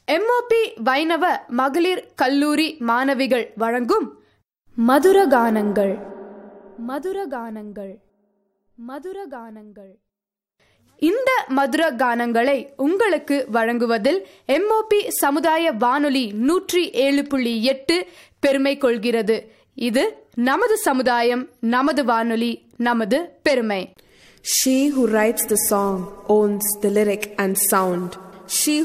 MOP வைணவ மகளிர் கல்லூரி மாணவிகள் வழங்கும் மதுரகானங்கள் மதுரகானங்கள் மதுரகானங்கள். இந்த மதுர கானங்களை உங்களுக்கு வழங்குவதில் எம்ஓபி சமுதாய வானொலி 107.8 பெருமை கொள்கிறது. இது நமது சமுதாயம், நமது வானொலி, நமது பெருமை. She who writes the song owns the lyric and sound. She